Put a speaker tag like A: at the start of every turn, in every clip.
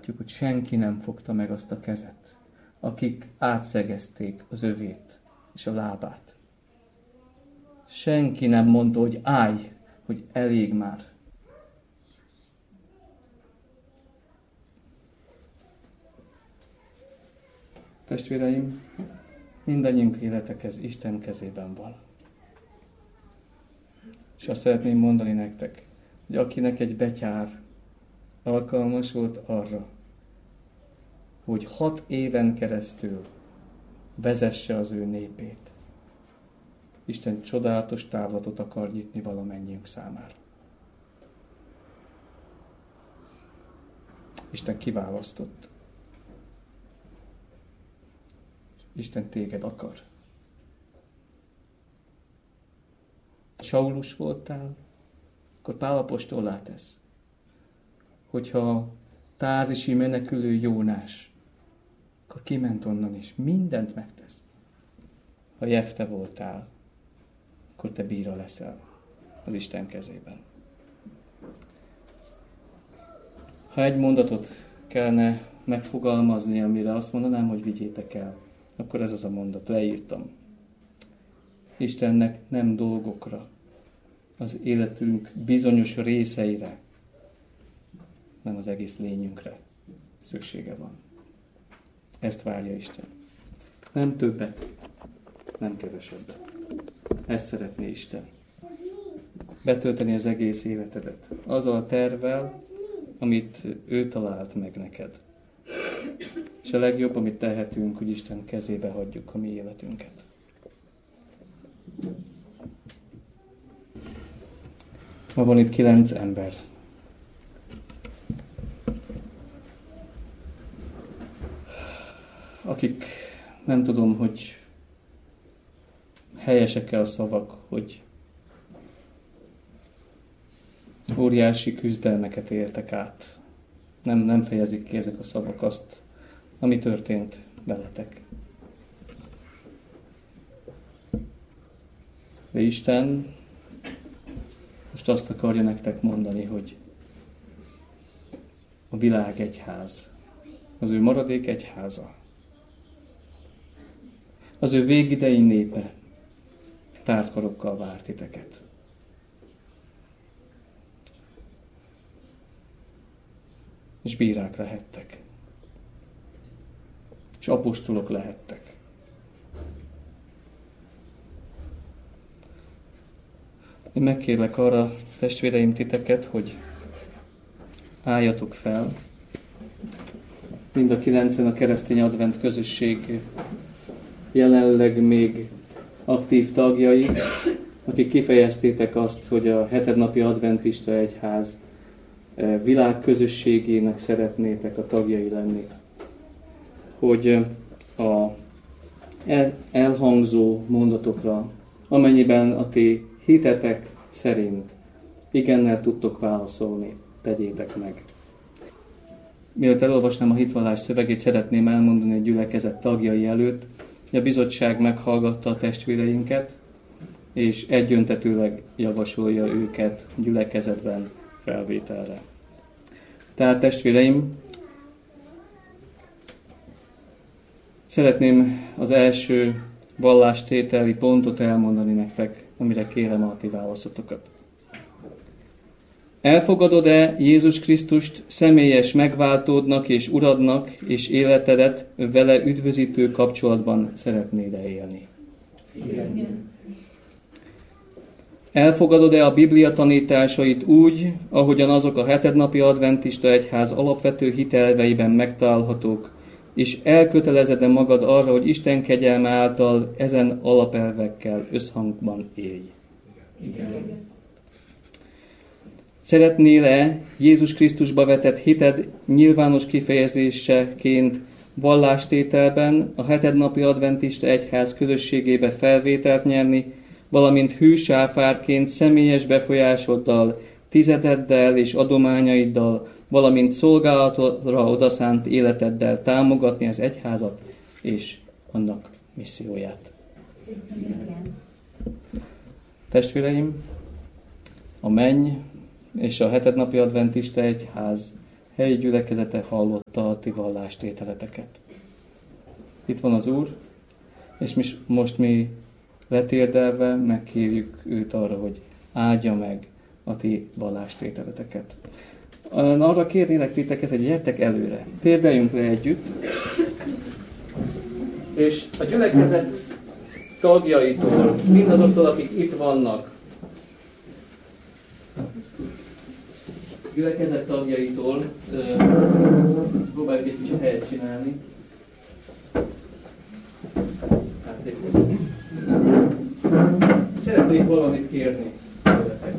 A: látjuk, hogy senki nem fogta meg azt a kezet, akik átszegezték az övét és a lábát. Senki nem mondta, hogy állj, hogy elég már. Testvéreim, mindannyiunk élete Isten kezében van. És azt szeretném mondani nektek, hogy akinek egy betyár alkalmas volt arra, hogy 6 éven keresztül vezesse az ő népét, Isten csodálatos távlatot akar nyitni valamennyiünk számára. Isten kiválasztott. Isten téged akar. Saulus voltál, akkor Pál apostolá tesz. Hogyha tázisi menekülő Jónás, akkor kiment onnan is, mindent megtesz. Ha Jefte voltál, akkor te bíra leszel az Isten kezében. Ha egy mondatot kellene megfogalmazni, amire azt mondanám, hogy vigyétek el, akkor ez az a mondat, leírtam. Istennek nem dolgokra, az életünk bizonyos részeire, nem az egész lényünkre szüksége van. Ezt várja Isten. Nem többet, nem kevesebbet. Ezt szeretné Isten. Betölteni az egész életedet. Azzal a tervvel, amit ő talált meg neked. És a legjobb, amit tehetünk, hogy Isten kezébe hagyjuk a mi életünket. Ma van itt 9 ember. Akik nem tudom, hogy helyesek-e a szavak, hogy óriási küzdelmeket éltek át. Nem fejezik ki ezek a szavak azt, ami történt veletek. De Isten most azt akarja nektek mondani, hogy a világ egyház, az ő maradék egyháza, az ő végidei népe tárt karokkal vár titeket. És bírák lehettek. És apostolok lehettek. Én megkérlek arra, testvéreim, titeket, hogy álljatok fel. Mind a 9-en a keresztény advent közösség jelenleg még aktív tagjai, akik kifejeztétek azt, hogy a hetednapi adventista egyház világközösségének szeretnétek a tagjai lenni. Hogy a elhangzó mondatokra, amennyiben a ti hitetek szerint igennel tudtok válaszolni, tegyétek meg. Mielőtt elolvasnám a hitvallás szövegét, szeretném elmondani a gyülekezet tagjai előtt, hogy a bizottság meghallgatta a testvéreinket, és egyöntetőleg javasolja őket gyülekezetben felvételre. Tehát testvéreim, szeretném az első vallástételi pontot elmondani nektek, amire kérem a ti válaszotokat. Elfogadod-e Jézus Krisztust személyes megváltódnak és uradnak, és életedet vele üdvözítő kapcsolatban szeretnéd-e élni? Igen. Elfogadod-e a Biblia tanításait úgy, ahogyan azok a hetednapi adventista egyház alapvető hitelveiben megtalálhatók, és elkötelezed-e magad arra, hogy Isten kegyelme által ezen alapelvekkel összhangban élj? Igen. Szeretnél-e Jézus Krisztusba vetett hited nyilvános kifejezéseként vallástételben a hetednapi adventista egyház közösségébe felvételt nyerni, valamint hűsáfárként személyes befolyásoddal, tizededdel és adományaiddal, valamint szolgálatra odaszánt életeddel támogatni az egyházat és annak misszióját? Igen. Testvéreim, a menny és a hetednapi adventista egyház helyi gyülekezete hallotta a ti vallástételeteket. Itt van az Úr, és most mi letérdelve megkérjük őt arra, hogy áldja meg a ti vallástételeteket. Arra kérlek titeket, hogy gyertek előre. Térdeljünk le együtt, és a gyülekezet tagjaitól, mindazoktól, akik itt vannak, gyülekezet tagjaitól próbáljuk egy kicsit helyet csinálni. Szeretnék valamit kérni tőletek.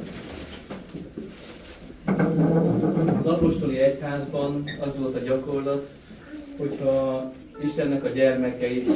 A: Az apostoli egyházban az volt a gyakorlat, hogyha Istennek a gyermekei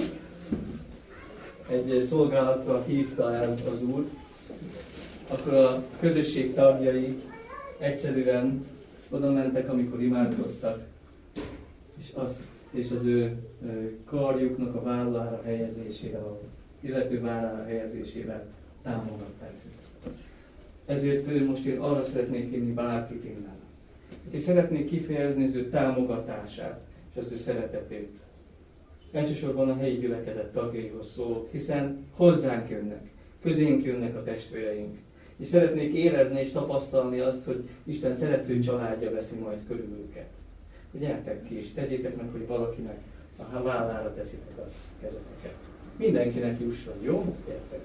A: egy szolgálatra hívta el az Úr, akkor a közösség tagjai egyszerűen oda mentek, amikor imádkoztak, és az ő karjuknak a vállára helyezésével, a illető vállára helyezésével támogatták őt. Ezért most én arra szeretnék kérni bárkit innen, aki szeretnék kifejezni az ő támogatását és az ő szeretetét. Elsősorban a helyi gyülekezet tagjaihoz szólok, hiszen hozzánk jönnek, közénk jönnek a testvéreink. És szeretnék érezni és tapasztalni azt, hogy Isten szerető családja veszi majd körül őket. Hogy gyertek ki és tegyétek meg, hogy valakinek a vállára teszitek a kezeteket. Mindenkinek jusson, jó? Gyertek!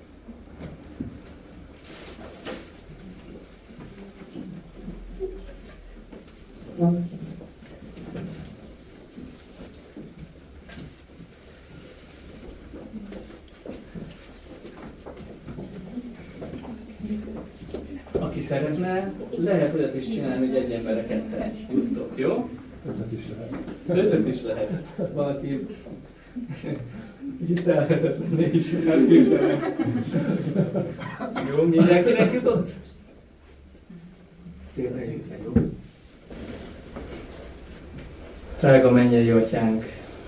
A: Aki szeretne, lehet olyat is csinálni, hogy egy emberre ketten juttok, jó?
B: 5-öt is lehet.
A: 5-öt is lehet. Valaki itt kicsit felhetetlen mégis elképzelni. Jó, mindenkinek jutott? Térdeljünk le, jó? Drága mennyei Atyánk,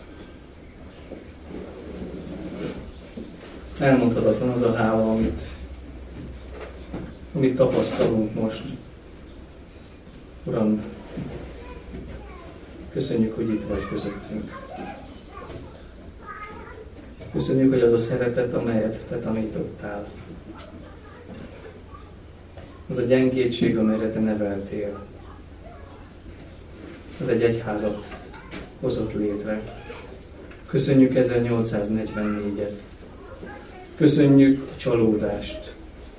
A: elmondhatatlan az a hála, amit tapasztalunk most. Uram, köszönjük, hogy itt vagy közöttünk. Köszönjük, hogy az a szeretet, amelyet Te tanítottál. Az a gyengétség, amelyre Te neveltél. Az egy egyházat hozott létre. Köszönjük 1844-et. Köszönjük a csalódást.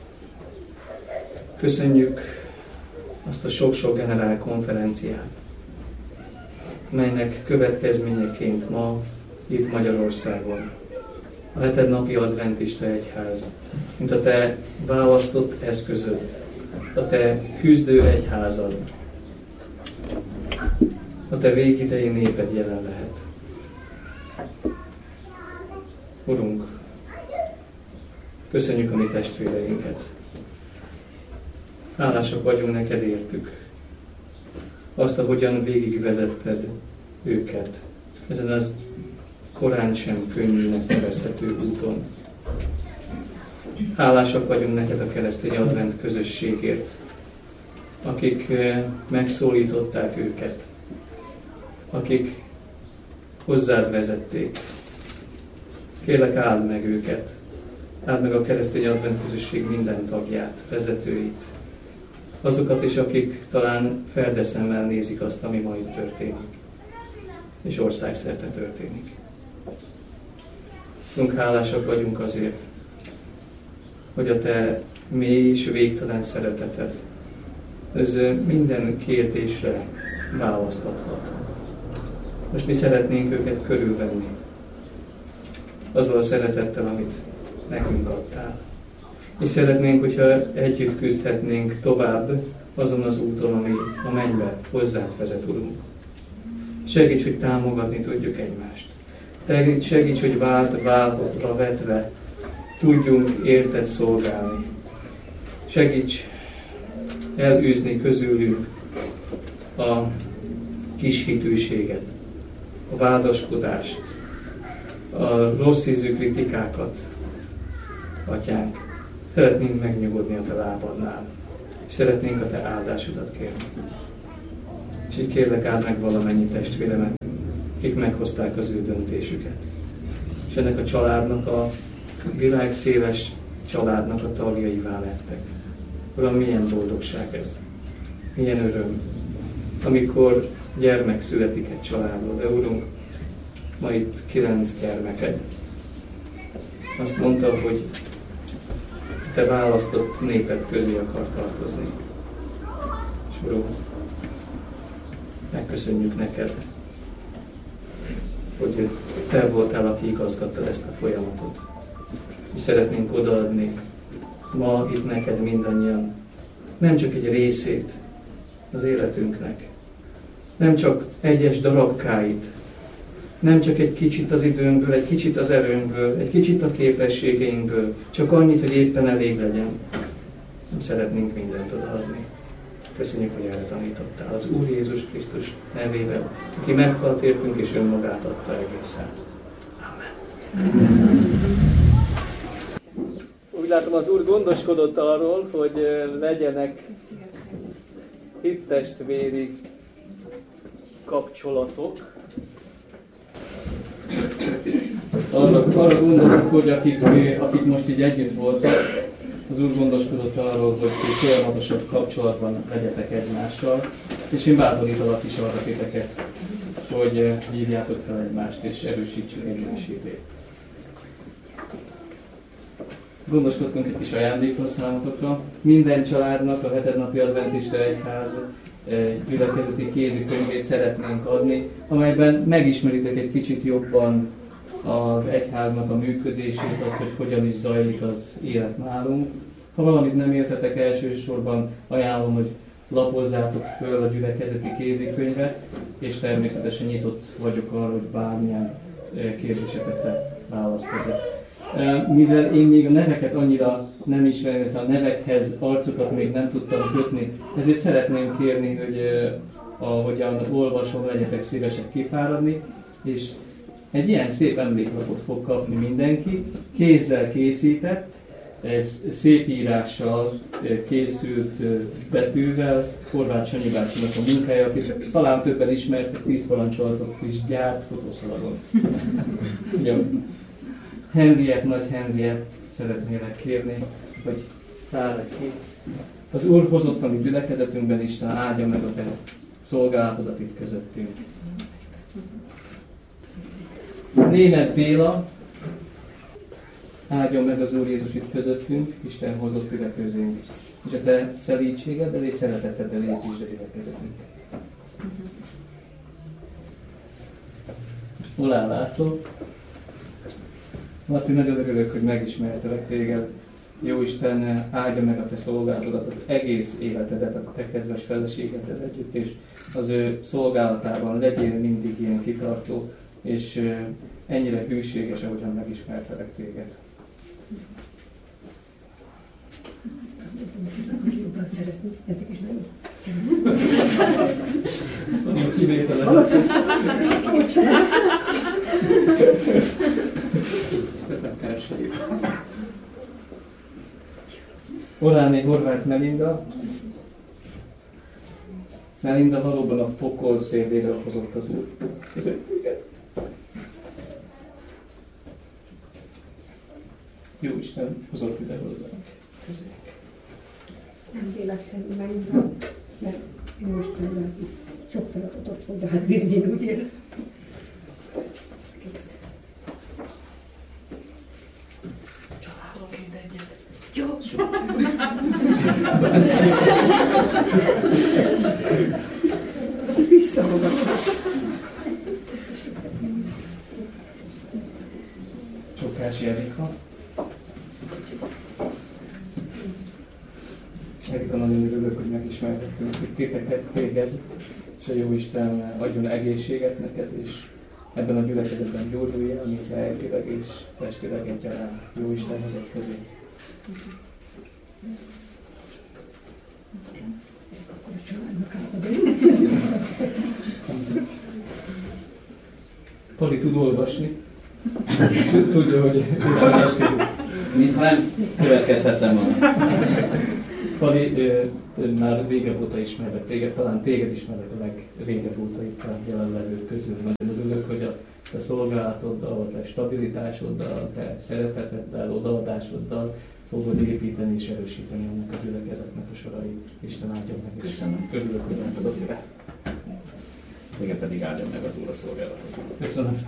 A: Köszönjük azt a sok-sok generál konferenciát, melynek következményeként ma itt Magyarországon a hetednapi adventista egyház, mint a Te választott eszközöd, a Te küzdő egyházad, a Te végidei néped jelen lehet. Urunk, köszönjük a mi testvéreinket. Hálásak vagyunk neked értük. Azt, ahogyan végigvezetted őket ezen az korán sem könnyűnek nevezhető úton. Hálásak vagyunk neked a keresztény advent közösségért, akik megszólították őket, akik hozzád vezették. Kérlek, áld meg őket, áld meg a keresztény advent közösség minden tagját, vezetőit, azokat is, akik talán ferdeszemmel nézik azt, ami ma itt történik, és országszerte történik. Hálásak vagyunk azért, hogy a Te mély és végtelen szereteted, ez minden kérdésre választ adhat. Most mi szeretnénk őket körülvenni, azzal a szeretettel, amit nekünk adtál. És szeretnénk, hogyha együtt küzdhetnénk tovább azon az úton, ami a mennybe hozzád vezet, Urunk. Segíts, hogy támogatni tudjuk egymást. Segíts, hogy váltra vetve tudjunk érted szolgálni. Segíts elűzni közülünk a kis hitűséget, a vádaskodást, a rossz ízű kritikákat, Atyánk. Szeretnénk megnyugodni a Te lábadnál, és szeretnénk a Te áldásodat kérni. És így kérlek, áld meg valamennyi testvéremet, akik meghozták az ő döntésüket. És ennek a családnak, a világszéles családnak a tagjaivá lettek. Uram, milyen boldogság ez, milyen öröm, amikor gyermek születik egy családból. De Urunk, ma itt 9 gyermeked. Azt mondta, hogy te választott néped közé akar tartozni. És Uram, megköszönjük neked, hogy te voltál, aki igazgattad ezt a folyamatot. És szeretnénk odaadni ma itt neked mindannyian nem csak egy részét az életünknek, nem csak egyes darabkáit, nem csak egy kicsit az időnkből, egy kicsit az erőnkből, egy kicsit a képességeinkből, csak annyit, hogy éppen elég legyen. Nem szeretnénk mindent odaadni. Köszönjük, hogy erre tanítottál az Úr Jézus Krisztus nevével, aki meghalt értünk és önmagát adta egészen. Amen. Úgy látom, az Úr gondoskodott arról, hogy legyenek hittestvéri kapcsolatok. Arra gondolok, hogy akik most így együtt voltak, az Úr gondoskodott arról, hogy folyamatosabb kapcsolatban legyetek egymással, és én bátorítalak is arra titeket, hogy hívjátok fel egymást, és erősítsük egymásítét. Gondoskodtunk egy kis ajándékról számotokra. Minden családnak a hetednapi adventista egyház gyülekezeti kézikönyvét szeretnénk adni, amelyben megismeritek egy kicsit jobban az egyháznak a működését, azt, hogy hogyan is zajlik az élet nálunk. Ha valamit nem értetek, elsősorban ajánlom, hogy lapozzátok föl a gyülekezeti kézikönyvet, és természetesen nyitott vagyok arra, hogy bármilyen kérdéseket te választod. Mivel én még a neveket annyira nem ismerem, a nevekhez arcokat még nem tudtam kötni, ezért szeretném kérni, hogy ahogyan olvasom, legyetek szívesek kifáradni, és egy ilyen szép emléklapot fog kapni mindenki, kézzel készített, szép írással készült betűvel, Horváth Sanyi bácsinak a munkája, akit talán többen ismertek, 10 parancsolatot is gyárt fotószalagon. Henriett, nagy Henriett szeretnélek kérni, hogy tárj ki. Az Úr hozott a mi gyülekezetünkben, Isten áldja meg a te szolgálatodat itt közöttünk. Németh Béla, áldjon meg az Úr Jézus itt közöttünk, Isten hozott ide közénk. És a te szelídségeddel és szereteteddel építsd a gyülekezetünket. Olá László. Laci, nagyon örülök, hogy megismertelek téged. Jóisten áldja meg a te szolgálatodat, az egész életedet, a te kedves feleségeddel együtt, és az ő szolgálatában legyél mindig ilyen kitartó, és ennyire hűséges, ahogyan megismertelek téged.
B: Jobban szeretni, eddig is nagyon
A: Nagyon kivételes. Szépen elsőjük. Oráné Horváth Melinda. Melinda valóban a pokol széléről hozott az Úr. Közöttüket. Jóisten hozott ide hozzánk. Közénk.
B: nem véletlenül Melinda, mert Jóisten sok feladatot fog rád bízni, én úgy érzem.
C: Családonként egyet.
B: Jó. Visszahova.
A: Csokás Erika. Erika, nagyon örülök, hogy megismerhettünk titeket, téged, és a Jóisten adjon egészséget neked, és ebben a gyülekezetben gyógyuljál, mint lelkileg és testileg egyaránt. Jóisten hozott közé.
B: Akkor a családnak átadom.
A: Tali tud olvasni. Tudja, hogy
D: mintha nem következhettem volna.
A: Pali, már régebb óta ismerlek téged, talán téged ismerlek a legrégebb óta itt a jelenlevők közül. Nagyon örülök, hogy a te szolgálatoddal, a te stabilitásoddal, a te szereteteddel, odaadásoddal fogod építeni és erősíteni annak a gyülekezetnek a sorait. Isten áldja meg, és örülök, hogy meghozott ide.
C: Téged pedig áldja meg az Úr a szolgálatot.
A: Köszönöm.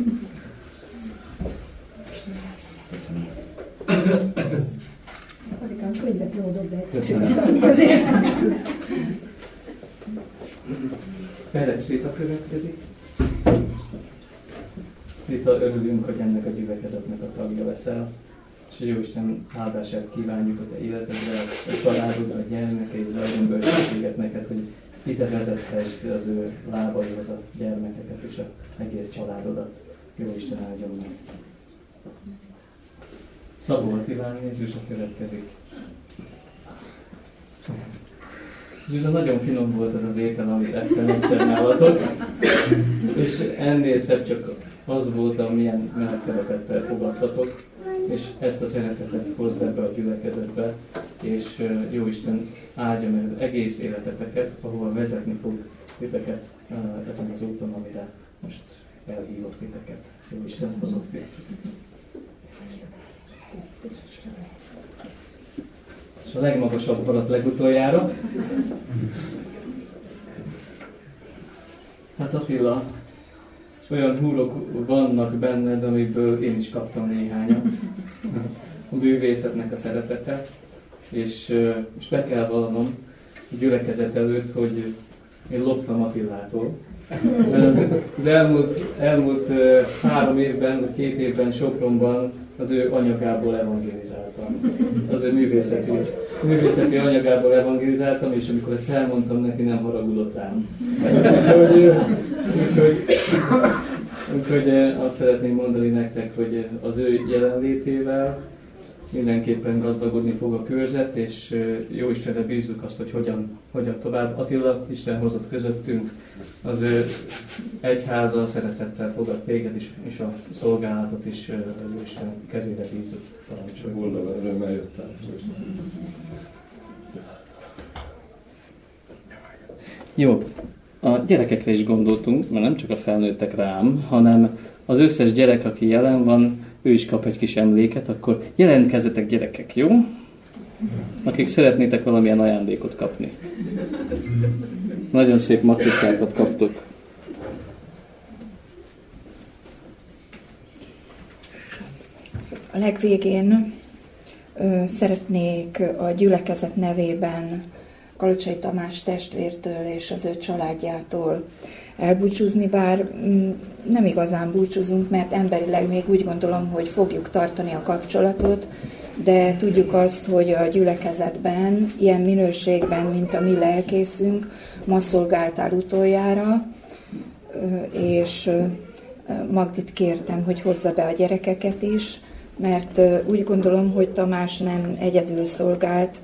C: Köszönöm.
B: Apukám, könyvet nyomodok be.
A: Köszönöm.
B: Azért.
A: Perec Rita következik. Rita, örülünk, hogy ennek a gyülekezetnek a tagja leszel, és Jóisten áldását kívánjuk a te életedre, a családodra, a gyermekeidre, adjon bölcsességet neked, hogy ide vezethesd az ő lábaihoz a gyermekeket és az egész családodat. Jóisten áldjon meg. Szabó Attilán és Zsuzsa következik. Zsuzsa, nagyon finom volt ez az étel, amit ettem egyszer nálatok, és ennél szebb csak az volt, amilyen meleg szeretettel fogadtatok, és ezt a szeretetet hozd ebbe a gyülekezetbe, és Jóisten áldja meg az egész életeteket, ahova vezetni fog titeket ezen az úton, amire most elhívott titeket. Jóisten hozott titeket. És a legmagasabb maradt legutoljára. Hát Attila, és olyan húrok vannak benned, amiből én is kaptam néhányat. A művészetnek a szeretete, és be kell vallanom a gyülekezet előtt, hogy én loptam Attilától. Az elmúlt 3 évben, vagy 2 évben Sopronban az ő anyagából evangélizáltam. Az ő művészeti anyagából evangélizáltam, és amikor ezt elmondtam neki, nem haragudott rám. Úgyhogy azt szeretném mondani nektek, hogy az ő jelenlétével mindenképpen gazdagodni fog a körzet, és jó Istenre bízzuk azt, hogy hogyan tovább. Attila, Isten hozott közöttünk, az ő egyháza szeretettel fogad téged is, és a szolgálatot is jó Isten kezére bízzuk. Parancsolj.
C: Boldog örömmel jöttem.
A: Jó, a gyerekekre is gondoltunk, mert nem csak a felnőttek rám, hanem az összes gyerek, aki jelen van, ő is kap egy kis emléket, akkor jelentkezzetek gyerekek, jó? Akik szeretnétek valamilyen ajándékot kapni. Nagyon szép matricákat kaptok.
D: A legvégén szeretnék a gyülekezet nevében Kalocsai Tamás testvértől és az ő családjától elbúcsúzni, bár nem igazán búcsúzunk, mert emberileg még úgy gondolom, hogy fogjuk tartani a kapcsolatot, de tudjuk azt, hogy a gyülekezetben, ilyen minőségben, mint a mi lelkészünk, ma szolgáltál utoljára, és Magdit kértem, hogy hozza be a gyerekeket is, mert úgy gondolom, hogy Tamás nem egyedül szolgált,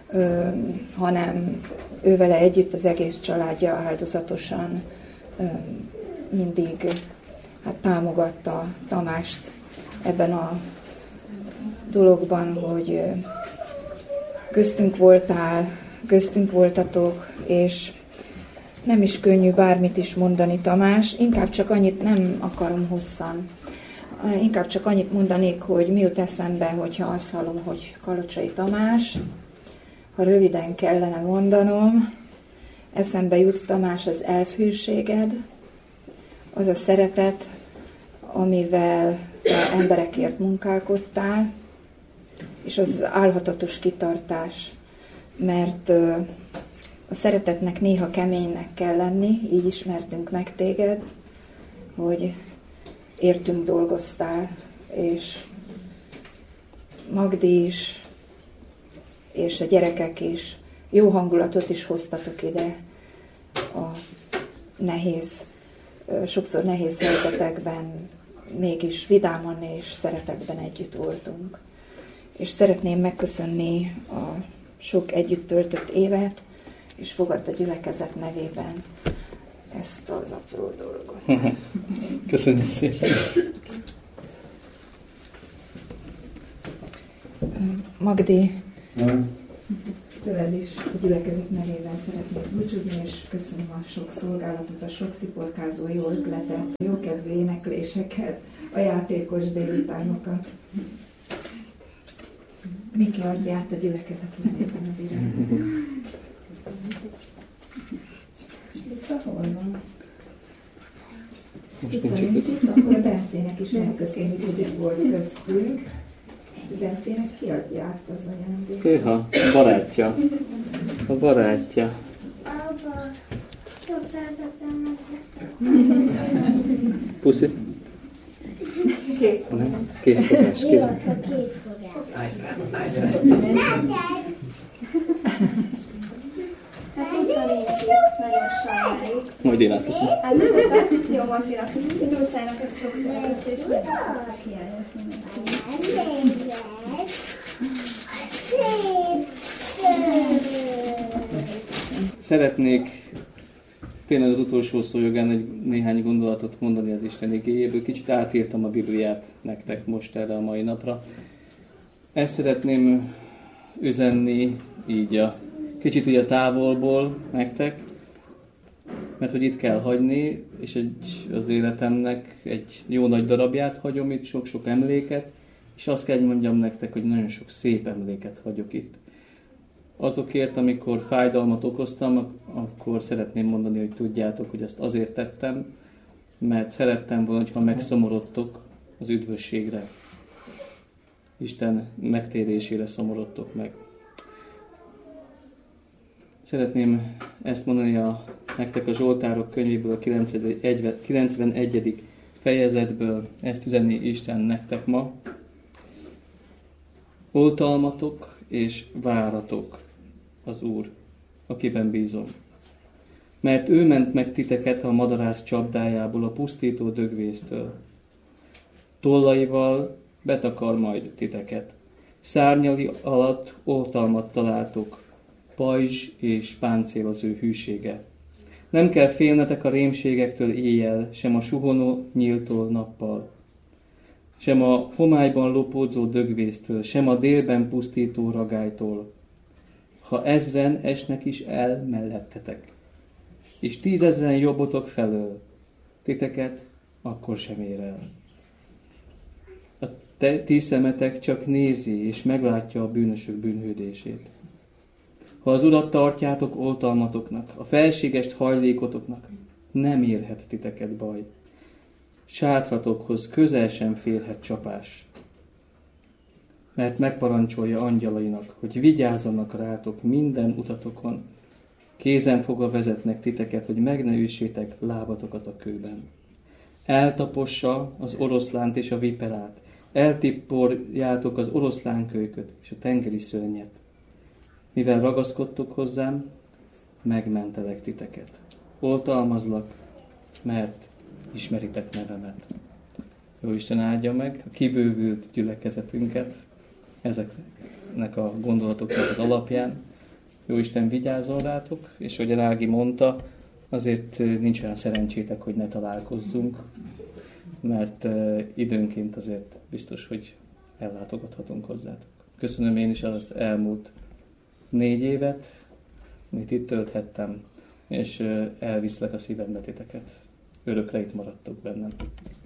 D: hanem ővele együtt az egész családja áldozatosan mindig támogatta Tamást ebben a dologban, hogy köztünk voltál, köztünk voltatok, és nem is könnyű bármit is mondani, Tamás, inkább csak annyit, nem akarom hosszan, inkább csak annyit mondanék, hogy mi jut eszembe, hogyha azt hallom, hogy Kalocsai Tamás, ha röviden kellene mondanom, eszembe jut, Tamás, az elfhűséged, az a szeretet, amivel te emberekért munkálkodtál, és az álhatatos kitartás, mert a szeretetnek néha keménynek kell lenni, így ismertünk meg téged, hogy értünk dolgoztál, és Magdi is, és a gyerekek is jó hangulatot is hoztatok ide a sokszor nehéz helyzetekben, mégis vidáman és szeretetben együtt voltunk. És szeretném megköszönni a sok együtt töltött évet, és fogadd a gyülekezet nevében ezt az apró dolgot.
A: Köszönjük szépen!
D: Magdi, tőled is a gyülekezet nevében szeretnék búcsúzni, és köszönöm a sok szolgálatot, a sok sziporkázó jó ötletet, jókedvű énekléseket, a játékos délutánokat. Miki adja át a gyülekezet nevében a virágot. Hol van?
A: Most nincs
D: itt, akkor a Bencének is megköszönjük, hogy itt volt köztünk. Bencének kiadja át az ajándékot.
A: Hűha, barátja. A barátja.
E: Apa, sok szeretettel megköszönöm.
A: Puszi.
D: Készfogás.
A: Készfogás.
E: Mi volt a készfogás?
A: Állj fel.
E: Hát utca nincs itt, nagyon sajnáljuk.
A: Majd én átveszem.
E: Hát ezeket jó makinak. Én utcának ez sok szeretet, és nem tudok kiállni mindenki.
A: Szeretnék tényleg az utolsó szó jogán egy néhány gondolatot mondani az Isten igéjéből. Kicsit átírtam a Bibliát nektek most erre a mai napra. Ezt szeretném üzenni így kicsit így a távolból nektek, mert hogy itt kell hagyni, és az életemnek egy jó nagy darabját hagyom itt, sok-sok emléket, és azt kell, hogy mondjam nektek, hogy nagyon sok szép emléket hagyok itt. Azokért, amikor fájdalmat okoztam, akkor szeretném mondani, hogy tudjátok, hogy ezt azért tettem, mert szerettem volna, hogyha megszomorodtok az üdvösségre. Isten megtérésére szomorodtok meg. Szeretném ezt mondani nektek a Zsoltárok könyvéből, a 91. fejezetből, ezt üzeni Isten nektek ma. Oltalmatok és váratok az Úr, akiben bízom. Mert ő ment meg titeket a madarász csapdájából, a pusztító dögvésztől. Tollaival betakar majd titeket. Szárnyai alatt oltalmat találtok, pajzs és páncél az ő hűsége. Nem kell félnetek a rémségektől éjjel, sem a suhonó nyíltól nappal, sem a homályban lopódzó dögvésztől, sem a délben pusztító ragálytól. Ha ezren esnek is el mellettetek, és 10 000 jobbotok felől, titeket akkor sem ér el. A ti szemetek csak nézi, és meglátja a bűnösök bűnhődését. Ha az Urat tartjátok oltalmatoknak, a felségest hajlékotoknak, nem érhet titeket baj. Sátratokhoz közel sem férhet csapás. Mert megparancsolja angyalainak, hogy vigyázzanak rátok minden utatokon, kézen fogva vezetnek titeket, hogy meg ne üssétek lábatokat a kőben. Eltapossa az oroszlánt és a viperát, eltipporjátok az oroszlánkölyköt és a tengeri szörnyet. Mivel ragaszkodtok hozzám, megmentelek titeket. Oltalmazlak, mert ismeritek nevemet. Jó Isten áldja meg a kibővült gyülekezetünket ezeknek a gondolatoknak az alapján. Jó Isten vigyázzon rátok, és hogy Ági mondta, azért nincs olyan szerencsétek, hogy ne találkozzunk, mert időnként azért biztos, hogy ellátogathatunk hozzátok. Köszönöm én is az elmúlt 4 évet, amit itt tölthettem, és elviszlek a szívembe titeket. Örökre itt maradtok bennem.